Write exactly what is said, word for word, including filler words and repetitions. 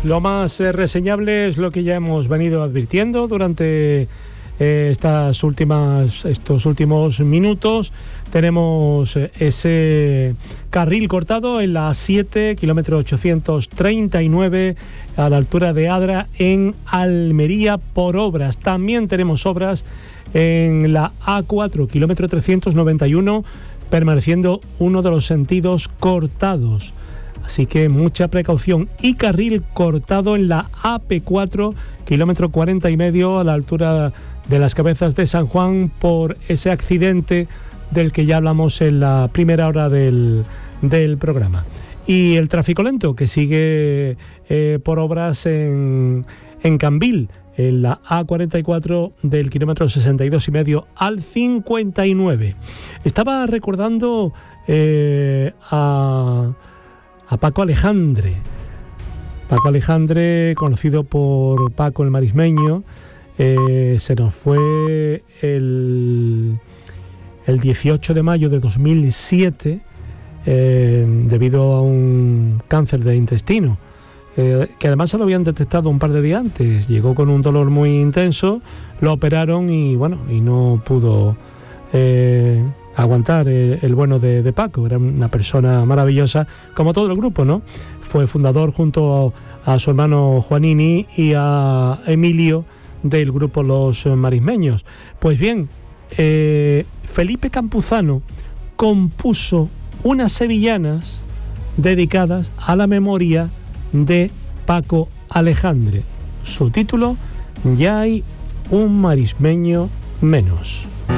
Lo más eh, reseñable es lo que ya hemos venido advirtiendo durante eh, estas últimas, estos últimos minutos. Tenemos eh, ese carril cortado en la A siete, kilómetro ochocientos treinta y nueve, a la altura de Adra, en Almería, por obras. También tenemos obras en la A cuatro, kilómetro trescientos noventa y uno, permaneciendo uno de los sentidos cortados. Así que mucha precaución. Y carril cortado en la A P cuatro, kilómetro cuarenta y medio, a la altura de las Cabezas de San Juan, por ese accidente del que ya hablamos en la primera hora del, del programa. Y el tráfico lento que sigue eh, por obras en, en Cambil, en la A cuarenta y cuatro, del kilómetro sesenta y dos y medio al cincuenta y nueve. Estaba recordando eh, a... a Paco Alejandre. Paco Alejandre, conocido por Paco el Marismeño, eh, se nos fue el, el dieciocho de mayo de dos mil siete eh, debido a un cáncer de intestino, eh, que además se lo habían detectado un par de días antes. Llegó con un dolor muy intenso, lo operaron y bueno, y no pudo eh, aguantar el, el bueno de, de Paco. Era una persona maravillosa, como todo el grupo, ¿no? Fue fundador junto a, a su hermano Juanini y a Emilio del grupo Los Marismeños. Pues bien, eh, Felipe Campuzano compuso unas sevillanas dedicadas a la memoria de Paco Alejandre. Su título: Ya hay un marismeño menos.